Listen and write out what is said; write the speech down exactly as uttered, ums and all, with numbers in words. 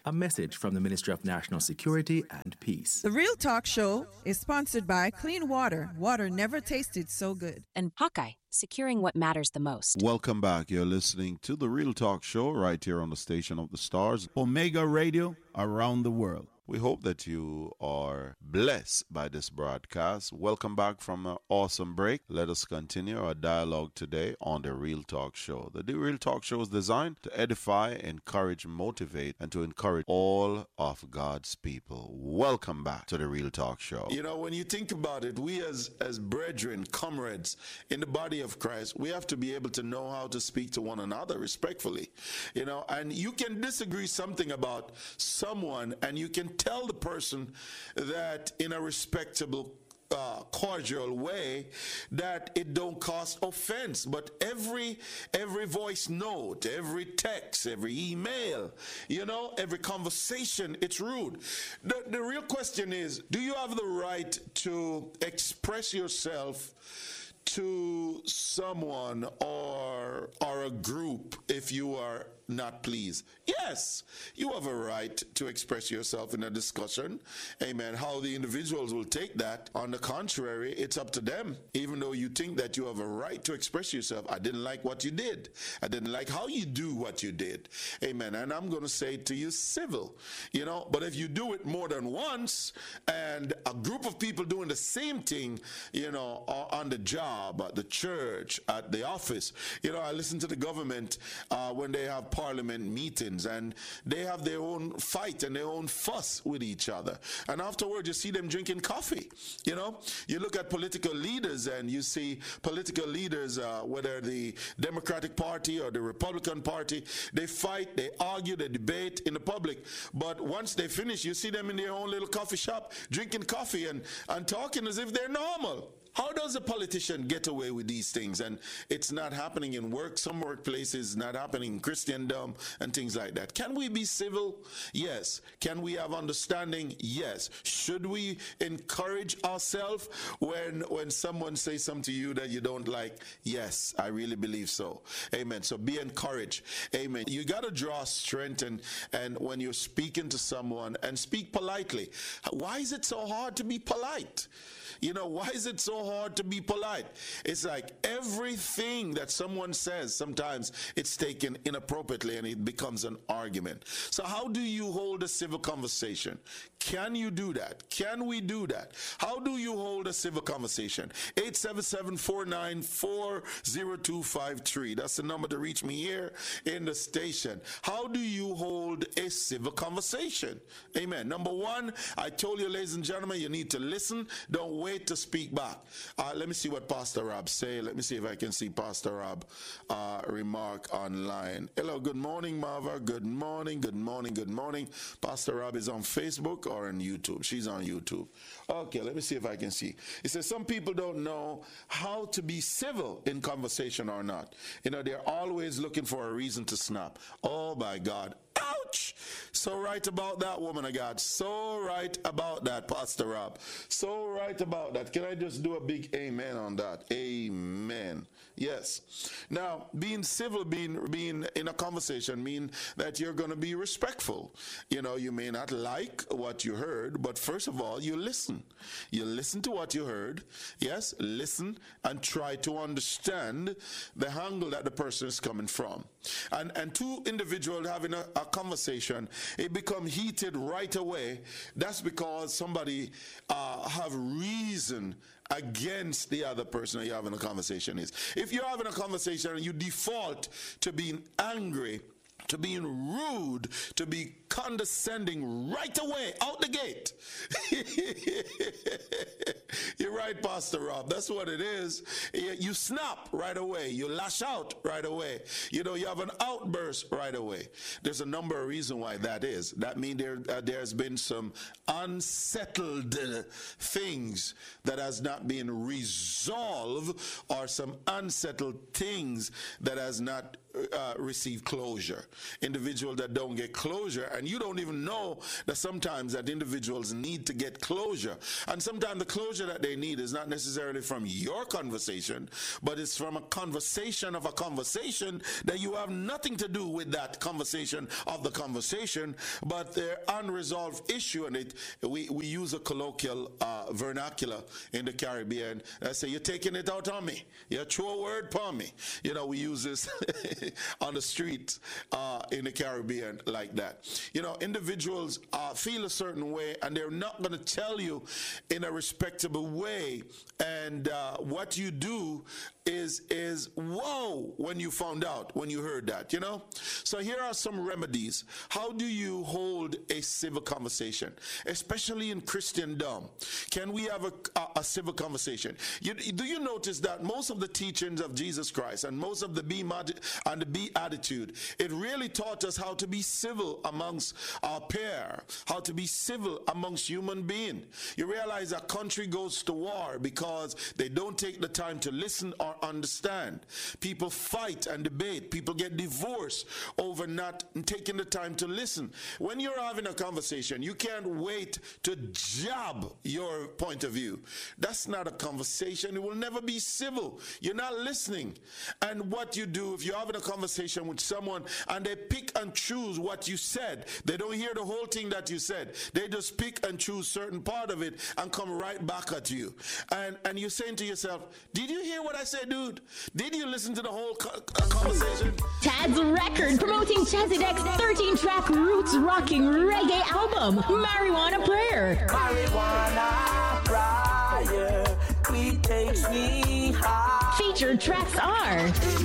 A message from the Ministry of National Security and Peace. The Real Talk Show is sponsored by Clean Water. Water never tasted so good. And Hawkeye, securing what matters the most. Welcome back. You're listening to The Real Talk Show right here on the Station of the Stars, Omega Radio, around the world. We hope that you are blessed by this broadcast. Welcome back from an awesome break. Let us continue our dialogue today on The Real Talk Show. The Real Talk Show is designed to edify, encourage, motivate, and to encourage all of God's people. Welcome back to The Real Talk Show. You know, when you think about it, we as, as brethren, comrades in the body of Christ, we have to be able to know how to speak to one another respectfully. You know, and you can disagree something about someone, and you can tell the person that in a respectable Uh, cordial way that it don't cause offense. But every every voice note, every text, every email, you know, every conversation, it's rude. The, the real question is, do you have the right to express yourself to someone or or a group if you are not pleased? Yes, you have a right to express yourself in a discussion. Amen. How the individuals will take that, on the contrary, it's up to them. Even though you think that you have a right to express yourself, I didn't like what you did. I didn't like how you do what you did. Amen. And I'm going to say to you, civil. You know, but if you do it more than once, and a group of people doing the same thing, you know, on the job, at the church, at the office, you know, I listen to the government uh, when they have parliament meetings, and they have their own fight and their own fuss with each other, and afterward you see them drinking coffee. You know, you look at political leaders and you see political leaders, uh, whether the Democratic Party or the Republican Party, they fight, they argue, they debate in the public, but once they finish, you see them in their own little coffee shop drinking coffee and, and talking as if they're normal. How does a politician get away with these things? And it's not happening in work, some workplaces, not happening in Christendom and things like that. Can we be civil? Yes. Can we have understanding? Yes. Should we encourage ourselves when when someone says something to you that you don't like? Yes, I really believe so. Amen. So be encouraged. Amen. You got to draw strength and, and when you're speaking to someone, and speak politely. Why is it so hard to be polite? You know, why is it so hard to be polite? It's like everything that someone says, sometimes it's taken inappropriately and it becomes an argument. So how do you hold a civil conversation? Can you do that? Can we do that? How do you hold a civil conversation? eight seven seven, four nine four, zero two five three. That's the number to reach me here in the station. How do you hold a civil conversation? Amen. Number one, I told you, ladies and gentlemen, you need to listen. Don't wait Wait to speak back. Uh, let me see what Pastor Rob say. Let me see if I can see Pastor Rob uh, remark online. Hello, good morning, Marva. Good morning, good morning, good morning. Pastor Rob is on Facebook or on YouTube. She's on YouTube. Okay, let me see if I can see. It says some people don't know how to be civil in conversation or not. You know, they're always looking for a reason to snap. Oh, my God. Ouch! So right about that, woman of God. So right about that, Pastor Rob. So right about that. Can I just do a big amen on that? Amen. Yes. Now, being civil, being being in a conversation mean that you're going to be respectful. You know, you may not like what you heard, but first of all, you listen. You listen to what you heard. Yes, listen and try to understand the angle that the person is coming from. And and two individuals having a, a conversation, it become heated right away. That's because somebody uh, have reason against the other person that you're having a conversation is. If you're having a conversation and you default to being angry, to being rude, to be condescending right away, out the gate. You're right, Pastor Rob. That's what it is. You snap right away. You lash out right away. You know, you have an outburst right away. There's a number of reasons why that is. That means there, uh, there's been some unsettled uh, things that has not been resolved, or some unsettled things that has not uh, received closure. Individuals that don't get closure, and and you don't even know that sometimes that individuals need to get closure. And sometimes the closure that they need is not necessarily from your conversation, but it's from a conversation of a conversation that you have nothing to do with that conversation of the conversation, but their unresolved issue. And it, we, we use a colloquial uh, vernacular in the Caribbean. I say, you're taking it out on me. You throw a word upon me. You know, we use this on the street uh, in the Caribbean like that. You know, individuals uh, feel a certain way, and they're not going to tell you in a respectable way. And uh, what you do is, is whoa, when you found out, when you heard that, you know? So here are some remedies. How do you hold a civil conversation, especially in Christendom? Can we have a, a, a civil conversation? You, do you notice that most of the teachings of Jesus Christ and most of the be and the be attitude, it really taught us how to be civil amongst our pair, how to be civil amongst human beings. You realize a country goes to war because they don't take the time to listen or understand. People fight and debate. People get divorced over not taking the time to listen. When you're having a conversation, you can't wait to jab your point of view. That's not a conversation. It will never be civil. You're not listening. And what you do if you're having a conversation with someone and they pick and choose what you said, they don't hear the whole thing that you said. They just pick and choose certain part of it and come right back at you. And and you're saying to yourself, did you hear what I said, dude? Did you listen to the whole co- conversation? Tad's Record, promoting Chezidek's thirteen-track roots rocking reggae album, Marijuana Prayer. Marijuana Prayer, we takes me high. Featured tracks are